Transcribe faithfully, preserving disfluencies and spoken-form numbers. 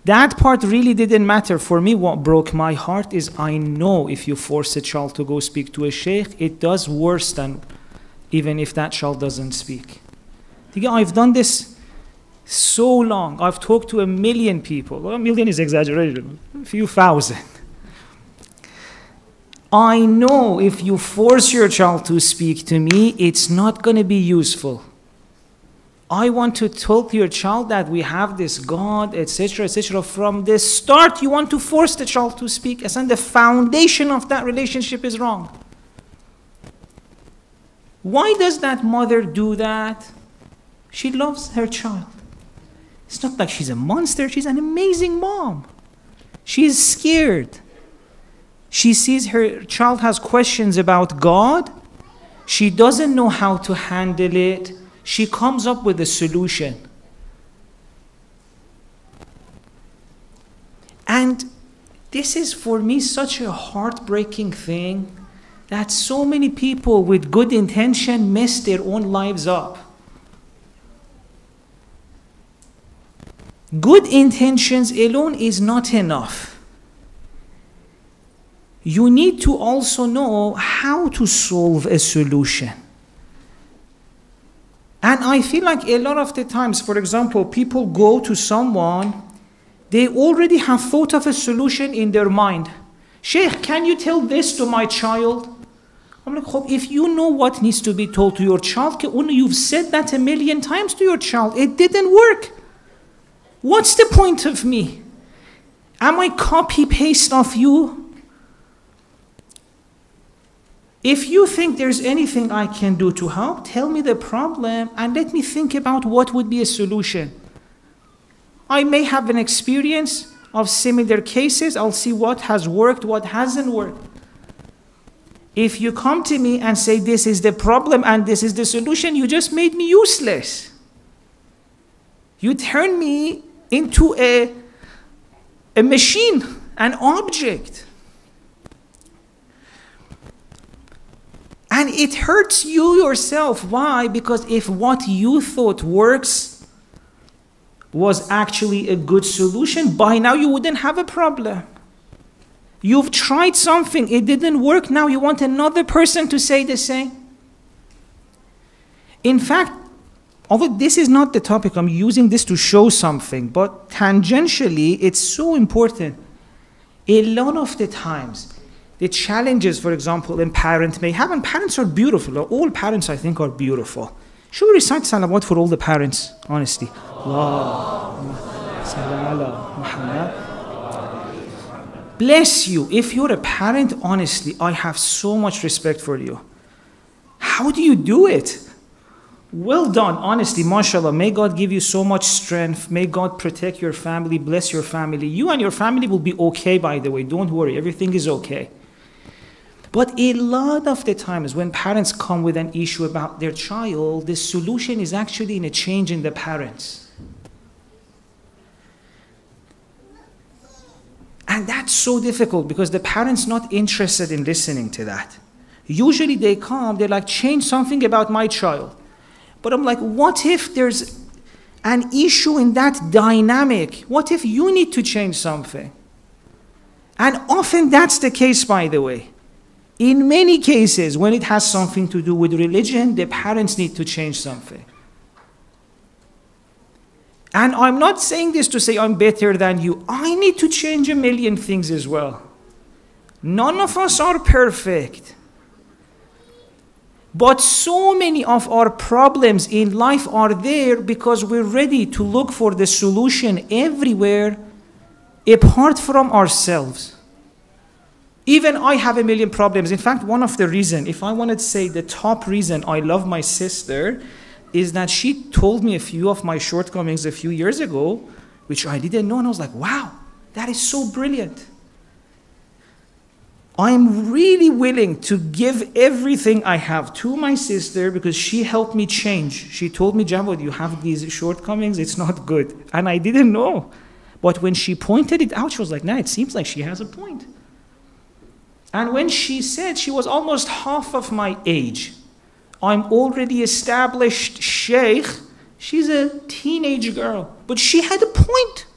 That part really didn't matter. For me, what broke my heart is I know if you force a child to go speak to a sheikh, it does worse than even if that child doesn't speak. I've done this so long. I've talked to a million people. Well, a million is exaggerated, a few thousand. I know if you force your child to speak to me, it's not going to be useful. I want to tell your child that we have this God, et cetera, et cetera. From the start, you want to force the child to speak, and the foundation of that relationship is wrong. Why does that mother do that? She loves her child. It's not like she's a monster. She's an amazing mom. She is scared. She sees her child has questions about God. She doesn't know how to handle it. She comes up with a solution. And this is for me such a heartbreaking thing that so many people with good intention mess their own lives up. Good intentions alone is not enough. You need to also know how to solve a solution. And I feel like a lot of the times, for example, people go to someone, they already have thought of a solution in their mind. Sheikh, can you tell this to my child? I'm like, if you know what needs to be told to your child, you've said that a million times to your child, it didn't work. What's the point of me? Am I copy-paste of you? If you think there's anything I can do to help, tell me the problem and let me think about what would be a solution. I may have an experience of similar cases. I'll see what has worked, what hasn't worked. If you come to me and say this is the problem and this is the solution, you just made me useless. You turn me into a, a machine, an object. And it hurts you yourself. Why? Because if what you thought works was actually a good solution, by now you wouldn't have a problem. You've tried something, it didn't work, now you want another person to say the same. In fact, although this is not the topic, I'm using this to show something, but tangentially, it's so important. A lot of the times, the challenges, for example, a parent may have, and parents are beautiful. All parents, I think, are beautiful. Should we recite salawat for all the parents, honestly? Bless you. If you're a parent, honestly, I have so much respect for you. How do you do it? Well done, honestly, mashallah. May God give you so much strength. May God protect your family, bless your family. You and your family will be okay, by the way. Don't worry, everything is okay. But a lot of the times when parents come with an issue about their child, the solution is actually in a change in the parents. And that's so difficult because the parent's not interested in listening to that. Usually they come, they're like, change something about my child. But I'm like, what if there's an issue in that dynamic? What if you need to change something? And often that's the case, by the way. In many cases, when it has something to do with religion, the parents need to change something. And I'm not saying this to say I'm better than you. I need to change a million things as well. None of us are perfect. But so many of our problems in life are there because we're ready to look for the solution everywhere apart from ourselves. Even I have a million problems. In fact, one of the reasons, if I wanted to say the top reason I love my sister, is that she told me a few of my shortcomings a few years ago, which I didn't know, and I was like, wow, that is so brilliant. I'm really willing to give everything I have to my sister because she helped me change. She told me, Jawad, you have these shortcomings, it's not good. And I didn't know. But when she pointed it out, she was like, nah, it seems like she has a point. And when she said she was almost half of my age, I'm already established sheikh, she's a teenage girl, but she had a point.